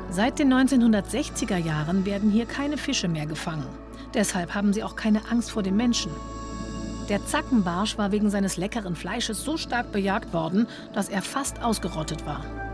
Seit den 1960er Jahren werden hier keine Fische mehr gefangen. Deshalb haben sie auch keine Angst vor den Menschen. Der Zackenbarsch war wegen seines leckeren Fleisches so stark bejagt worden, dass er fast ausgerottet war.